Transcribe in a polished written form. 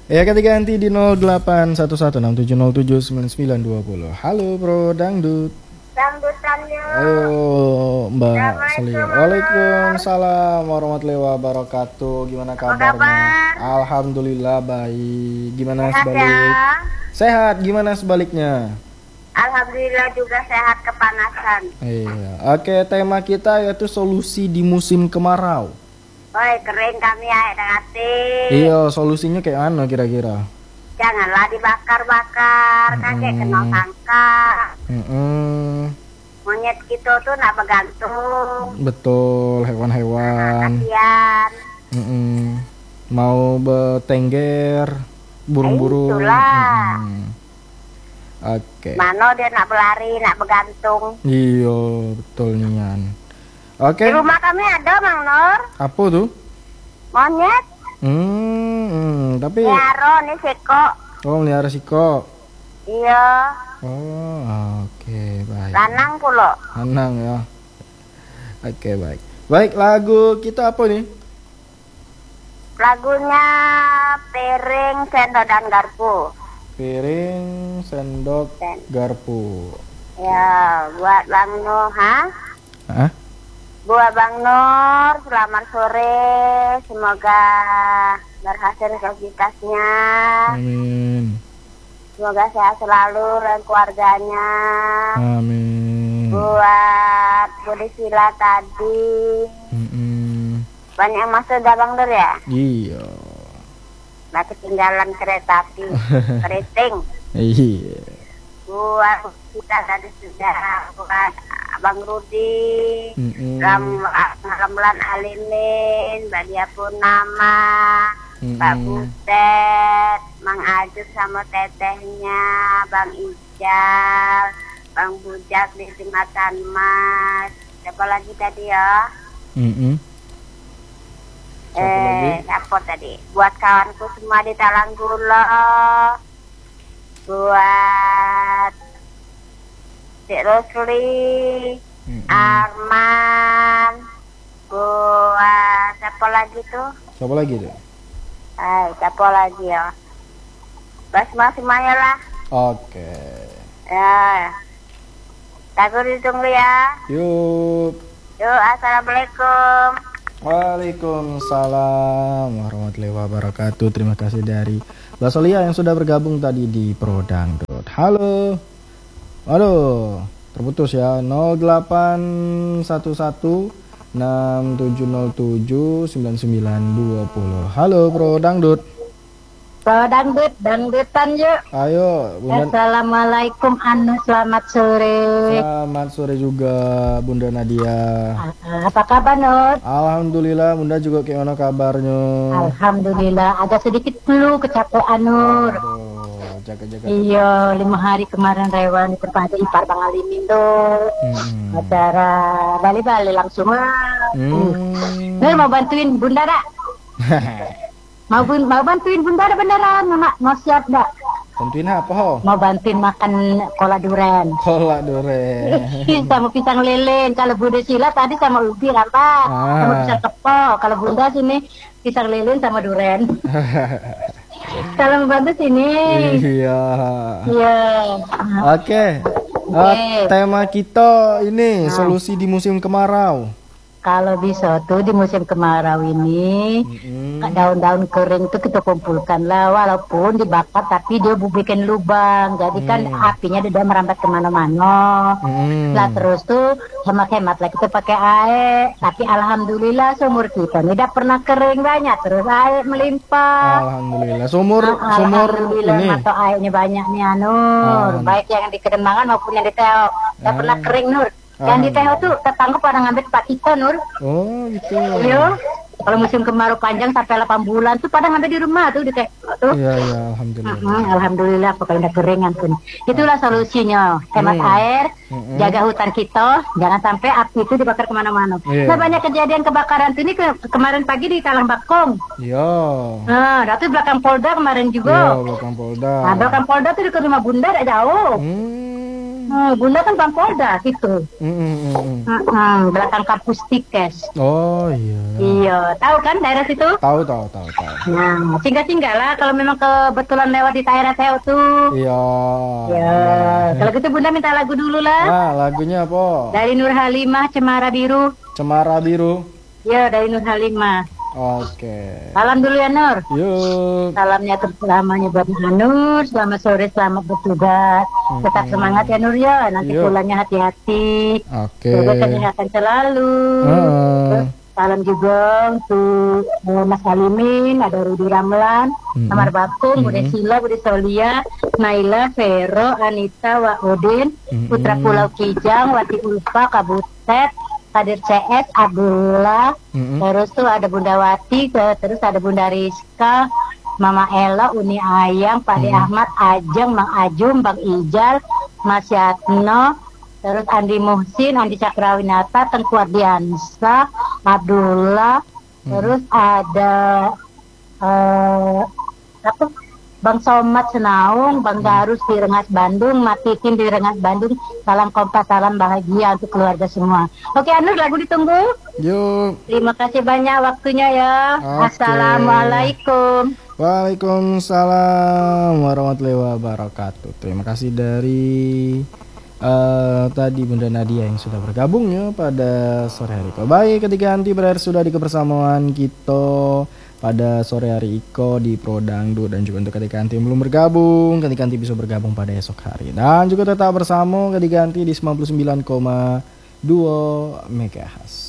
Ya ketika ganti di 081167079920. Halo Bro Dangdut. Dangdutannya. Ayo Mbak Selia. Assalamualaikum. Waalaikumsalam warahmatullahi wabarakatuh. Gimana Apa kabarnya? kabar? Alhamdulillah baik. Gimana Sehat ya? sebalik? Sehat. Gimana sebaliknya? Alhamdulillah juga sehat, kepanasan. Iya. Oke, tema kita yaitu solusi di musim kemarau. Woi, kering kami ya, hati. Iya, solusinya kayak mana kira-kira? Janganlah dibakar-bakar, kakek kena sangka. Monyet kita tuh nak bergantung. Betul, hewan-hewan. Kasihan. Mau bertengger, burung-burung. Itulah. Oke. Mana dia nak berlari, nak bergantung. Iya, betul Nian. Oke. Di rumah kami ada, Mang Nur. Apa tuh? Monyet. Tapi Nyaro nih seko. oh melihara siko. Iya. Oh, oke, baik. Lanang pula. Lanang ya. Oke, baik. Baik, lagu kita apa nih? Lagunya Piring, Sendok dan Garpu. Piring, sendok, garpu. Ya, buat Bang Nur, ha? Hah? Buat Bang Nur, selamat sore. Semoga berhasil aktivitasnya. Amin. Semoga sehat selalu dan keluarganya. Amin. Buat Budi Sila tadi. Banyak yang masuk dah Bang Nur ya? Iya. Nah, ketinggalan kereta api. Keriting. Iya. Buat kita tadi sudah buat Bang Rudi, Ramlan Alinin, Mbak Dia Purnama, Mbak Butet, Mang Ajus sama tetehnya, Bang Ijal, Bang Bujak di Jembatan Mas. Siapa lagi tadi ya? Siapa tadi? Buat kawanku semua di Talanggulo, buat Cik Rosli, Arman, buat siapa lagi tuh? Siapa lagi tuh? Siapa lagi ya? Bas semuanya lah. Oke. Ya. Aku ditunggu ya. Yuk. Yuk, assalamualaikum. Waalaikumsalam warahmatullahi wabarakatuh. Terima kasih dari Mbak Solia yang sudah bergabung tadi di Pro Dangdut. Halo. Aduh, terputus ya. 081167079920. Halo Pro Dangdut. Pro Dangdut, dangdutan yuk. Ayo, Bunda. Assalamualaikum Anu, selamat sore. Selamat sore juga Bunda Nadia. Apa kabar Nur? Alhamdulillah, Bunda juga gimana kabarnya? Alhamdulillah, agak sedikit flu, kecapean Nur. Aduh, jaga-jaga. Iya, 5 hari kemarin rewan di tempat ipar Bang Alimin tuh. Acara Bali-Bali langsung. Nur mau bantuin Bunda dak? Mau bantuin Bunda dak beneran, mau siap dak? Bantuin apa ho? Mau bantuin makan kola duren. Kola duren. Sama pisang lele. Kalau Bunda Sila tadi sama ubi apa? Sama pisang kepok. Kalau Bunda sini pisang lele sama duren. Kalau membantu sini. Iya. Iya. Oke. Tema kita ini solusi di musim kemarau. Kalau bisa tuh di musim kemarau ini daun-daun kering tuh kita kumpulkan lah, walaupun dibakar tapi dia bikin lubang, jadi kan apinya dia merambat kemana-mana. Lah terus tuh hemat-hemat lah kita pakai air, tapi alhamdulillah sumur kita ini udah pernah kering banyak, terus air melimpah. Alhamdulillah sumur Alhamdulillah ini. atau airnya banyak nih Nur, baik yang di Kedemangan maupun yang di Teo, udah pernah kering Nur. Yang di Teo tuh tetangga pada ngambil tempat kita Nur. Oh gitu. Iya. Kalau musim kemarau panjang sampai 8 bulan tuh pada ngambil di rumah tuh di Teo tuh. Iya, alhamdulillah. Alhamdulillah pokoknya udah keringan tuh. Itulah solusinya, hemat air, jaga hutan kita, jangan sampai api itu dibakar kemana-mana. Nah banyak kejadian kebakaran tuh ini kemarin pagi di Talang Bakong. Iya. Nah, itu belakang Polda kemarin juga. Iya, belakang Polda. Nah, belakang Polda tuh di rumah Bunda, ada jauh. Bunda kan Bangkoda gitu. Belakang kampus Tikes. Oh iya. Iya, tahu kan daerah situ? Tahu. Nah, singgah-singgah lah kalau memang kebetulan lewat di daerah saya tuh. Iya. Ya, kalau gitu Bunda minta lagu dulu lah. Nah, lagunya apa? Dari Nur Halimah, Cemara Biru. Cemara Biru. Ya, dari Nur Halimah. Oke. Salam dulu ya Nur. Yuk. Salamnya terselamanya buat Nur. Selamat sore, selamat bertugas. Tetap semangat ya Nur ya. Nanti Yuk. pulangnya hati-hati. Oke. Semoga kesehatan selalu. Terus, salam juga untuk Mas Alimin, ada Rudi Ramlan, Amar Bakung, Bude Sila, Bude Solia, Naila, Vero, Anita, Waodin, Putra Pulau Kijang, Wati Ulfa, Kabutet, Kadir CS, Abdullah, terus tuh ada Bunda Wati, terus ada Bunda Rizka, Mama Ella, Uni Ayang, Pak De Ahmad, Ajeng, Mang Ajum, Bang Ijal, Mas Yatno, terus Andi Muhsin, Andi Cakrawinata, Tengku Ardiansa, Abdullah, terus ada Bang Somat Senaung, Bang Garus di Rengas Bandung, Matikin di Rengas Bandung. Salam kompas, salam bahagia untuk keluarga semua. Oke Anur, lagu ditunggu. Yuk. Terima kasih banyak waktunya ya. Oke. Assalamualaikum. Waalaikumsalam warahmatullahi wabarakatuh. Terima kasih dari tadi Bunda Nadia yang sudah bergabung ya pada sore hari. Baik, ketika nanti berakhir sudah di kebersamaan kita pada sore hari Iko di Pro Dangdut, dan juga untuk ketika nanti yang belum bergabung, ketika nanti bisa bergabung pada esok hari, dan juga tetap bersama ketika nanti di 99,2 MHz.